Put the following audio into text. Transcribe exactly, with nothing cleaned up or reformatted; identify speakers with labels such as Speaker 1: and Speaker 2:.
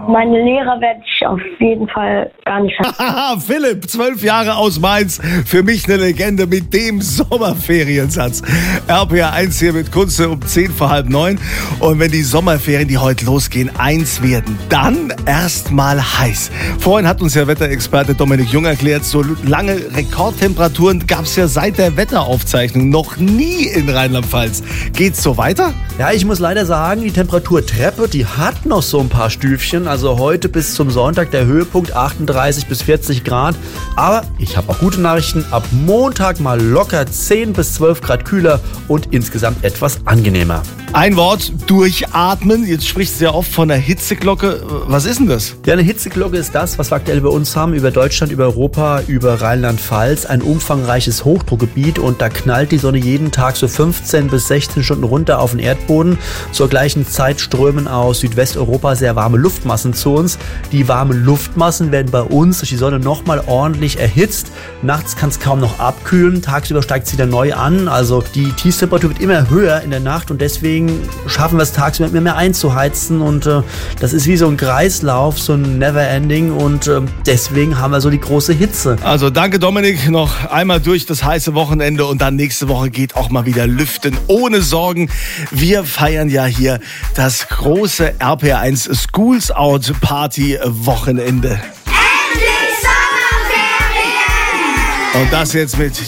Speaker 1: meine Lehrer werde ich auf jeden Fall gar nicht vergessen.
Speaker 2: Haha, Philipp, zwölf Jahre aus Mainz. Für mich eine Legende mit dem Sommerferiensatz. R P R eins hier mit Kunze um zehn vor halb neun. Und wenn die Sommerferien, die heute losgehen, eins werden, dann erstmal heiß. Vorhin hat uns ja Wetterexperte Dominik Jung erklärt, so lange Rekordtemperaturen gab es ja seit der Wetteraufzeichnung noch nie in Rheinland-Pfalz. Geht's so weiter?
Speaker 3: Ja, ich muss leider sagen, die Temperaturtreppe, die hat noch so ein paar Stüfchen. Also heute bis zum Sonntag der Höhepunkt achtunddreißig bis vierzig Grad. Aber ich habe auch gute Nachrichten. Ab Montag mal locker zehn bis zwölf Grad kühler und insgesamt etwas angenehmer.
Speaker 2: Ein Wort, durchatmen. Jetzt sprichst du ja oft von der Hitzeglocke. Was ist denn das?
Speaker 3: Ja, eine Hitzeglocke ist das, was wir aktuell bei uns haben, über Deutschland, über Europa, über Rheinland-Pfalz. Ein umfangreiches Hochdruckgebiet und da knallt die Sonne jeden Tag so fünfzehn bis sechzehn Stunden runter auf den Erdboden. Zur gleichen Zeit strömen aus Südwesteuropa sehr warme Luftmassen zu uns. Die warmen Luftmassen werden bei uns durch die Sonne nochmal ordentlich erhitzt. Nachts kann es kaum noch abkühlen, tagsüber steigt es wieder neu an. Also die Tiefstemperatur wird immer höher in der Nacht und deswegen schaffen wir es tagsüber immer mehr einzuheizen und äh, das ist wie so ein Kreislauf, so ein Neverending und äh, deswegen haben wir so die große Hitze.
Speaker 2: Also danke Dominik, noch einmal durch das heiße Wochenende und dann nächste Woche geht auch mal wieder lüften ohne Sorgen. Wir feiern ja hier das große R P R eins Schools Out Party Wochenende.
Speaker 4: Endlich Sommerferien!
Speaker 2: Und das jetzt mit